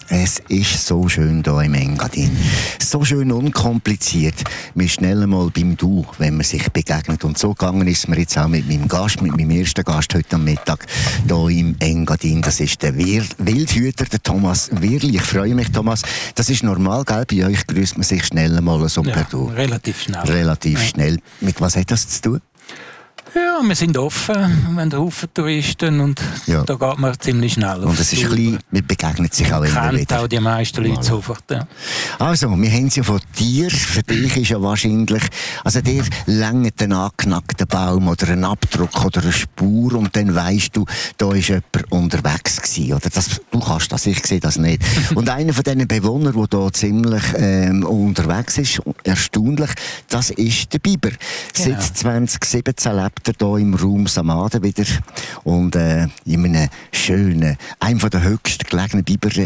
Es ist so schön hier im Engadin. So schön unkompliziert. Wir schnell mal beim Du, wenn man sich begegnet. Und so gegangen ist mir jetzt auch mit meinem Gast, mit meinem ersten Gast heute am Mittag hier im Engadin. Das ist der Wildhüter, der Thomas Wirli. Ich freue mich, Thomas. Das ist normal, gell? Bei euch grüßt man sich schnell mal so per Du. Relativ schnell. Relativ schnell. Mit was hat das zu tun? Ja, wir sind offen, wir haben Haufen Touristen und da geht man ziemlich schnell. Und es ist klein, man begegnet sich auch immer wieder. Kennt auch die meisten Leute sofort, ja. Also, wir haben es ja von dir. Für dich ist ja wahrscheinlich, also dir längert einen angeknackten Baum oder einen Abdruck oder eine Spur und dann weisst du, da war jemand unterwegs gewesen. Oder du kannst das, ich sehe das nicht. Und einer von diesen Bewohnern, der hier ziemlich unterwegs ist, erstaunlich, das ist der Biber. Seit 2017 lebt er hier im Raum Samaden wieder und in einem schönen, einem der höchst gelegenen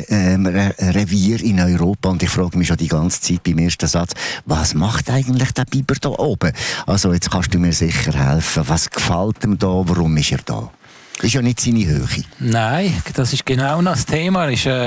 Biberrevier in Europa. Und ich frage mich schon die ganze Zeit beim ersten Satz, was macht eigentlich der Biber da oben? Also jetzt kannst du mir sicher helfen. Was gefällt ihm da? Warum ist er da? Ist ja nicht seine Höhe. Nein, das ist genau das Thema.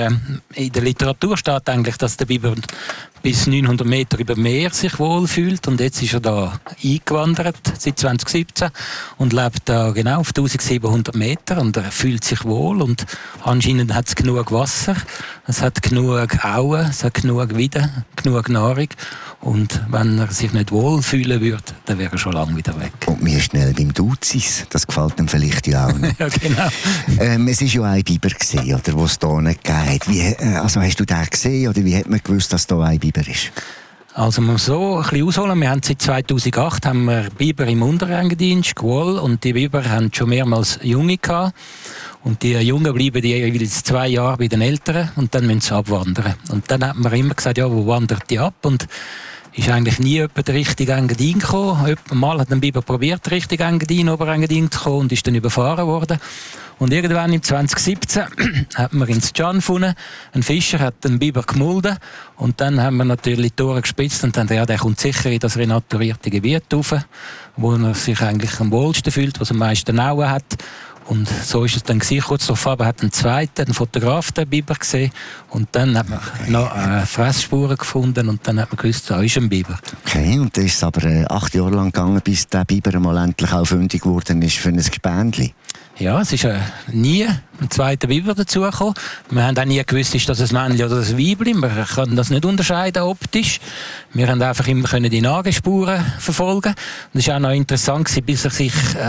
In der Literatur steht eigentlich, dass der Biber bis 900 Meter über Meer sich wohlfühlt. Und jetzt ist er da eingewandert, seit 2017, und lebt da genau auf 1700 Meter. Und er fühlt sich wohl. Und anscheinend hat es genug Wasser, es hat genug Auen, es hat genug Weide, genug Nahrung. Und wenn er sich nicht wohlfühlen würde, dann wäre er schon lange wieder weg. Und mir schnell beim Duzis, das gefällt ihm vielleicht ja auch noch. Ja, genau. Es war ja ein Biber, oder, wo es hier nicht gegeben hat. Also hast du den gesehen oder wie hat man gewusst, dass hier ein Biber ist? Also man muss so ein bisschen ausholen. Wir haben seit 2008 haben wir Biber im Unterengadin, Squall, und die Biber haben schon mehrmals Junge gehabt. Und die Jungen bleiben jeweils 2 Jahre bei den Eltern und dann müssen sie abwandern. Und dann hat man immer gesagt, ja, wo wandert die ab? Und ist eigentlich nie jemand richtig Engadin gekommen. Mal hat ein Biber probiert, richtig Engadin, Oberengadin zu kommen und ist dann überfahren worden. Und irgendwann im 2017 hat man ins Can gefunden. Ein Fischer hat den Biber gemulden. Und dann haben wir natürlich die Tore gespitzt und dann, ja, der kommt sicher in das renaturierte Gebiet rauf, wo er sich eigentlich am wohlsten fühlt, was am meisten Auen hat. Und so ist es dann gewesen. Kurz darauf hat ein zweiter, ein Fotograf, den Biber gesehen. Und dann hat man noch Fressspuren gefunden und dann hat man gewusst, da ist ein Biber. Okay, und dann ist es aber 8 Jahre lang gegangen, bis der Biber mal endlich auch fündig geworden ist für ein Gespendli. Ja, es ist nie ein zweiter Biber dazugekommen. Wir haben auch nie gewusst, ist das ein Männchen oder ein Weibchen. Wir können das nicht unterscheiden optisch. Wir haben einfach immer die Nagelspuren verfolgen. Das war auch noch interessant, bis er sich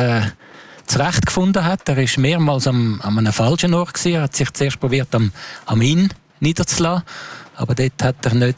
zurechtgefunden hat. Er war mehrmals an einem falschen Ort gewesen. Er hat sich zuerst probiert, am Inn niederzulassen. Aber dort hat er nicht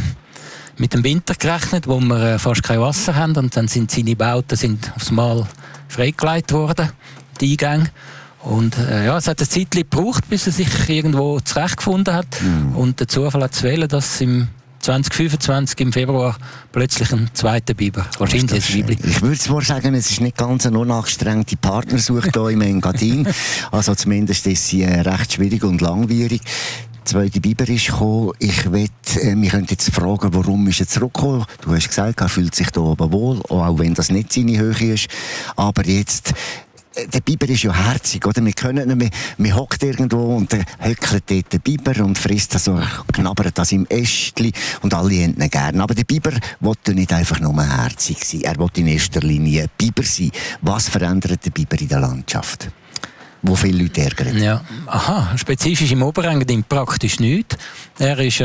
mit dem Winter gerechnet, wo wir fast kein Wasser haben. Und dann sind seine Bauten aufs Mal freigelegt worden, die Eingänge. Und es hat eine Zeit gebraucht, bis er sich irgendwo zurechtgefunden hat. Und der Zufall hat zu wählen, dass im 2025 im Februar plötzlich ein zweiter Biber. Wahrscheinlich ein Weibchen. Ich würde zwar sagen, es ist nicht ganz eine unangestrengte Partnersuche hier im Engadin. Also zumindest ist sie recht schwierig und langwierig. Der zweite Biber ist gekommen. Wir können jetzt fragen, warum ist er zurückgekommen? Du hast gesagt, er fühlt sich hier oben wohl, auch wenn das nicht seine Höhe ist. Aber jetzt, der Biber ist ja herzig, oder? Man hockt irgendwo und dann höckelt dort der Biber und frisst das so, knabbert das im Ästchen und alle haben ihn gerne. Aber der Biber will nicht einfach nur herzig sein, er will in erster Linie Biber sein. Was verändert der Biber in der Landschaft? Wo viele Leute ärgern? Ja, spezifisch im Oberengadin praktisch nichts. Er ist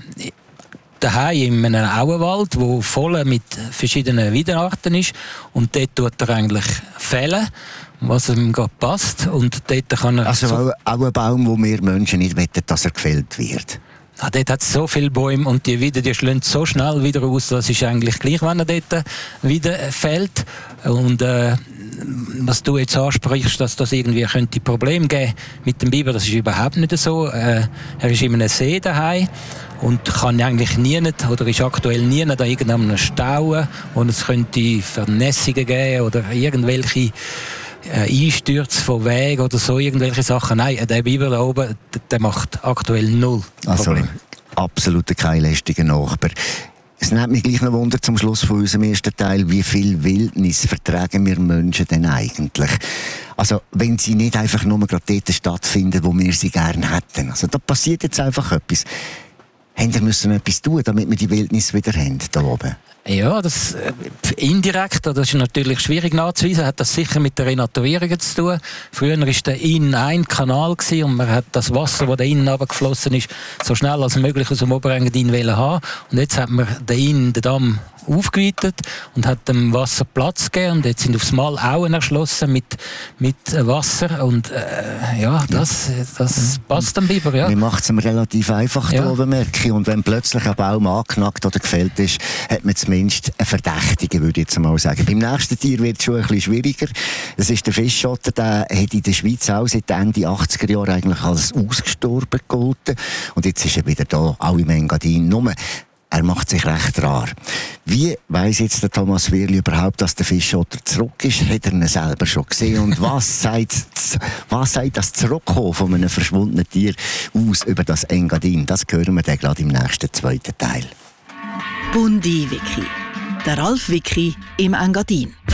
daheim in einem Auenwald, der voll mit verschiedenen Weidenarten ist. Und dort tut er eigentlich fällen, was ihm gerade passt. Und dort kann er also auch ein Baum, wo wir Menschen nicht wollen, dass er gefällt wird. Dort hat es so viele Bäume und die Weiden, die schlagen so schnell wieder aus, das ist eigentlich gleich, wenn er dort wieder fällt. Und was du jetzt ansprichst, dass das irgendwie könnte Probleme geben mit dem Biber, das ist überhaupt nicht so. Er ist in einem See daheim und kann eigentlich oder ist aktuell nie an irgendeinem Stau, wo es könnte Vernässungen geben oder irgendwelche Einstürze von Wegen oder so, irgendwelche Sachen. Nein, der Biber da oben, der macht aktuell null Probleme. Also absolut kein lästiger Nachbar. Es nimmt mich gleich noch Wunder zum Schluss von unserem ersten Teil, wie viel Wildnis vertragen wir Menschen denn eigentlich? Also, wenn sie nicht einfach nur gerade dort stattfinden, wo wir sie gerne hätten. Also, da passiert jetzt einfach etwas. Wir müssen etwas tun, damit wir die Wildnis wieder haben, da oben. Ja, das indirekt, das ist natürlich schwierig nachzuweisen, hat das sicher mit der Renaturierung zu tun. Früher war der Inn ein Kanal gewesen und man hat das Wasser, das da innen runtergeflossen ist, so schnell als möglich aus dem Oberengadin haben. Und jetzt hat man den Damm aufgeweitet und hat dem Wasser Platz gegeben und jetzt sind aufs Mal Auen erschlossen mit Wasser und das passt dem Biber, ja. Man macht es ihm relativ einfach, da oben, merke ich. Und wenn plötzlich ein Baum angeknackt oder gefällt ist, hat man zumindest einen Verdächtigen, würde ich jetzt mal sagen. Beim nächsten Tier wird es schon ein bisschen schwieriger. Das ist der Fischotter, der hat in der Schweiz auch seit Ende 80er Jahre eigentlich als ausgestorben gegolten. Und jetzt ist er wieder da, auch im Engadin. Nur, er macht sich recht rar. Wie weiss jetzt der Thomas Wierli überhaupt, dass der Fischotter zurück ist? Hat er ihn selber schon gesehen? Und was sagt das Zurückkommen von einem verschwundenen Tier aus über das Engadin? Das hören wir dann gerade im nächsten zweiten Teil. Bundi Wiki. Der Ralf Wiki im Engadin.